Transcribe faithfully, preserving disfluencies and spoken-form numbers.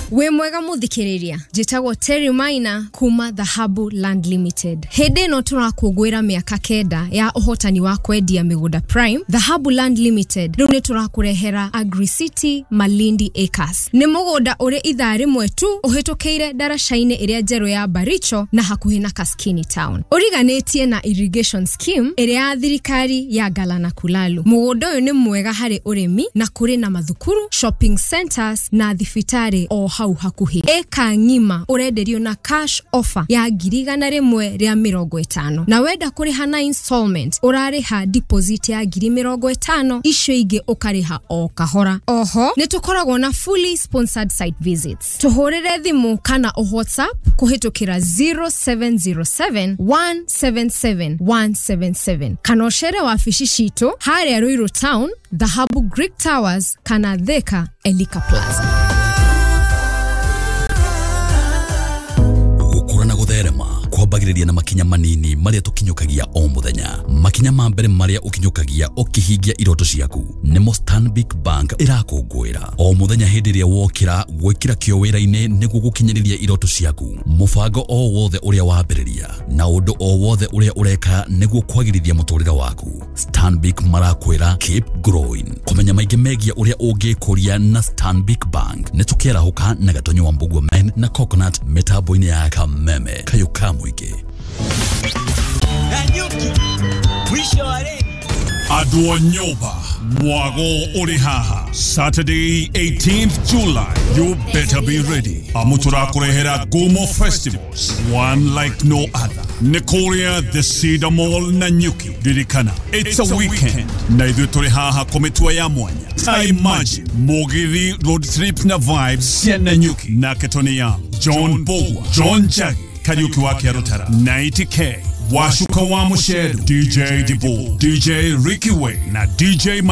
We mwega muthikiriria jitagwo Terry Maina kuma Dhahabu Land Limited. Hede no turakugwira miaka kenda ya uhotani wa kwendia migunda prime. Dhahabu Land Limited riu ni turakurehera Agri City Malindi Acres. Ni mugunda uri ithaa rimwe tu uhitukeire darashaine iria njeru ya Baricho na hakuhi na Kaskini Town. Uriganetie na irrigation scheme iria ya thirikari ya Galana Kulalu. Mugunda uyu ni mwega hari urimi na kuri na mathukuru, shopping centers na thibitari o hau hakuhi. Eka ngima urenderio na cash offer ya ngiri igana rimwe ria mirongo itano. Na wenda kuriha na installment urariha deposit ya ngiri mirongo itano, icio ingi ukariha o kahora. Oho ni tukoragwo na fully sponsored site visits. Tuhurire thimu kana o WhatsApp kuhitukira zero seven zero seven one seven seven one seven seven. Kanoshere wa fishi shito hari Ruiru Town, Dhahabu Greek Towers kana Theka Elika Plaza. Kurana gutherema kwambagiriria na makinya manini maria tukinyukagia o muthenya. Makinya ma mbere maria ukinyukagia ukihingia iroto ciaku nimo Stanbic Bank irakungwira o muthenya hindi ria wokira gwikira kio wira-ini niguo gukinyiriria iroto ciaku. Mubango o wothe uria wambiriria na undu o wothe uria ureka niguo kwagirithia muturire waku. Stanbic marakwira keep growing. Kumenya maingi megia uria ungikuria na Stanbic Bank netukera huka na gatonyo wa Mbugua Men na Coconut metambo-ini ya Kameme kayuka mwige. Adwa Nyoba Mwago Orihaha Saturday eighteenth July. You better be ready. Amutura kurehera Gomo Festivals, one like no other. Nikoria the Cedar Mall Nanyuki Dirikana. It's a weekend. Naidu Torihaha Kometua ya mwanya. I imagine Mogiri road trip na vibes ya Nanyuki. Naketoni Yam, John Bowa, John Jagi, Kariuki wake Rotara, ninety K. Washuka wa Mushedu, D J Dibu, D J Ricky Way na D J